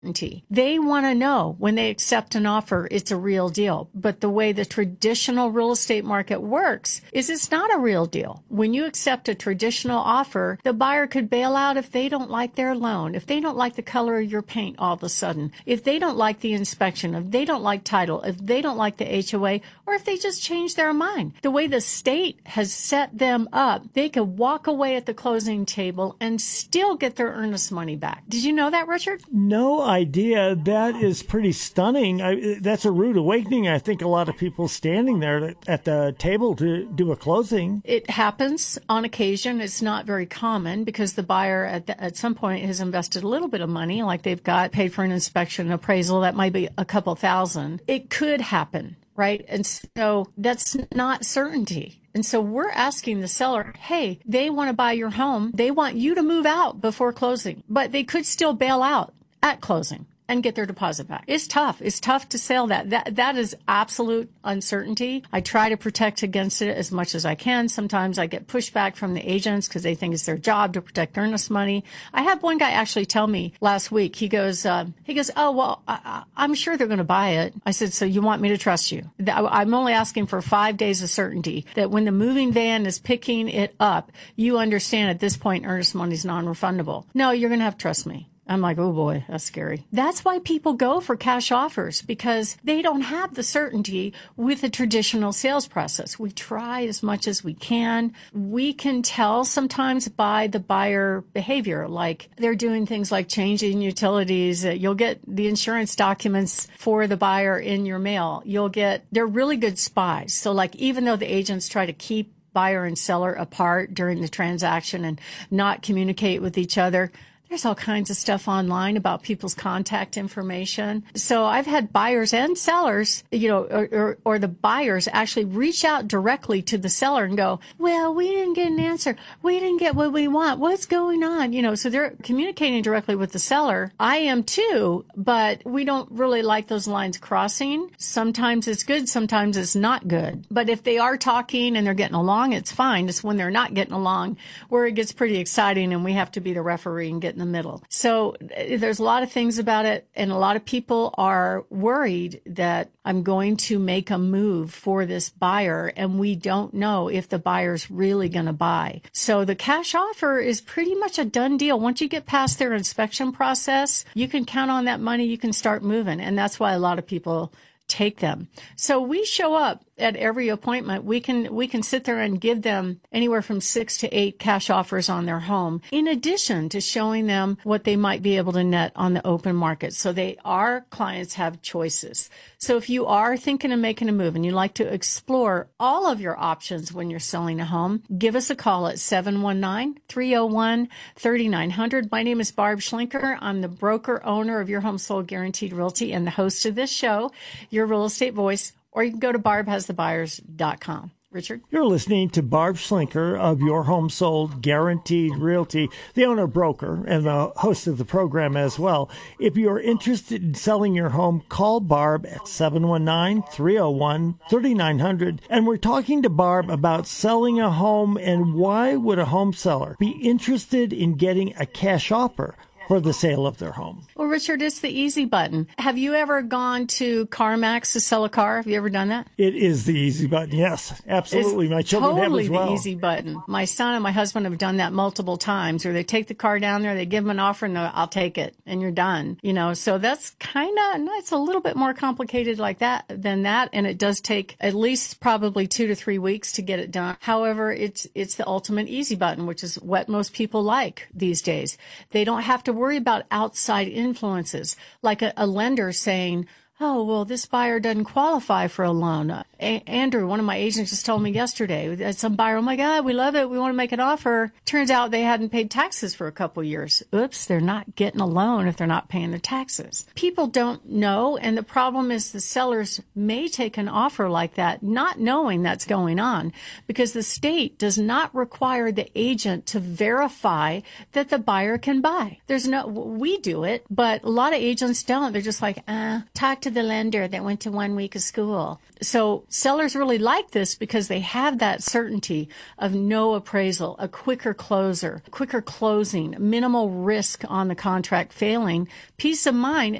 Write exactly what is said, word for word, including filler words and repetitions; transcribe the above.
They want to know when they accept an offer, it's a real deal. But the way the traditional real estate market works is it's not a real deal. When you accept a traditional offer, the buyer could bail out if they don't like their loan, if they don't like the color of your paint all of a sudden, if they don't like the inspection, if they don't like title, if they don't like the H O A, or if they just change their mind. The way the state has set them up, they could walk away at the closing table and still get their earnest money back. Did you know that, Richard? No idea. That is pretty stunning. I, that's a rude awakening. I think a lot of people standing there at the table to do a closing. It happens on occasion. It's not very common because the buyer at, the, at some point has invested a little bit of money, like they've got paid for an inspection, an appraisal. That might be a couple thousand. It could happen, right? And so that's not certainty. And so we're asking the seller, hey, they want to buy your home. They want you to move out before closing, but they could still bail out at closing and get their deposit back. It's tough. It's tough to sell that. That that is absolute uncertainty. I try to protect against it as much as I can. Sometimes I get pushback from the agents because they think it's their job to protect earnest money. I had one guy actually tell me last week, he goes, uh, he goes, oh, well, I, I'm sure they're going to buy it. I said, so you want me to trust you? I'm only asking for five days of certainty that when the moving van is picking it up, you understand at this point earnest money is non-refundable. No, you're going to have to trust me. I'm like, oh boy, that's scary. That's why people go for cash offers, because they don't have the certainty with the traditional sales process. We try as much as we can. We can tell sometimes by the buyer behavior, like they're doing things like changing utilities. You'll get the insurance documents for the buyer in your mail. You'll get, they're really good spies. So like, even though the agents try to keep buyer and seller apart during the transaction and not communicate with each other, there's all kinds of stuff online about people's contact information. So I've had buyers and sellers, you know, or, or, or the buyers actually reach out directly to the seller and go, well, we didn't get an answer. We didn't get what we want. What's going on? You know, so they're communicating directly with the seller. I am too, but we don't really like those lines crossing. Sometimes it's good. Sometimes it's not good. But if they are talking and they're getting along, it's fine. It's when they're not getting along where it gets pretty exciting and we have to be the referee and get in the middle. So there's a lot of things about it, and a lot of people are worried that I'm going to make a move for this buyer, and we don't know if the buyer's really going to buy. So the cash offer is pretty much a done deal. Once you get past their inspection process, you can count on that money. You can start moving, and that's why a lot of people take them. So we show up at every appointment. We can we can sit there and give them anywhere from six to eight cash offers on their home, in addition to showing them what they might be able to net on the open market. So they our clients have choices. So if you are thinking of making a move and you like to explore all of your options when you're selling a home, give us a call at seven one nine, three oh one, three nine zero zero. My name is Barb Schlinker. I'm the broker owner of Your Home Sold Guaranteed Realty and the host of this show, Your Real Estate Voice. Or you can go to barb has the buyers dot com. Richard? You're listening to Barb Schlinker of Your Home Sold Guaranteed Realty, the owner broker and the host of the program as well. If you're interested in selling your home, call Barb at seven one nine, three oh one, three nine zero zero. And we're talking to Barb about selling a home and why would a home seller be interested in getting a cash offer for the sale of their home. Well, Richard, it's the easy button. Have you ever gone to CarMax to sell a car? Have you ever done that? It is the easy button. Yes, absolutely. It's my children totally have as well. The easy button. My son and my husband have done that multiple times, where they take the car down there, they give them an offer, and I'll take it, and you're done. You know, so that's kind of, it's a little bit more complicated like that than that, and it does take at least probably two to three weeks to get it done. However, it's it's the ultimate easy button, which is what most people like these days. They don't have to worry about outside influences, like a, a lender saying, oh, well, this buyer doesn't qualify for a loan. Uh, a- Andrew, one of my agents just told me yesterday that some buyer, oh my God, we love it. We want to make an offer. Turns out they hadn't paid taxes for a couple years. Oops, they're not getting a loan if they're not paying their taxes. People don't know. And the problem is the sellers may take an offer like that, not knowing that's going on, because the state does not require the agent to verify that the buyer can buy. There's no, we do it, but a lot of agents don't. They're just like, ah, talk to to the lender that went to one week of school. So sellers really like this because they have that certainty of no appraisal, a quicker closer, quicker closing, minimal risk on the contract failing, peace of mind,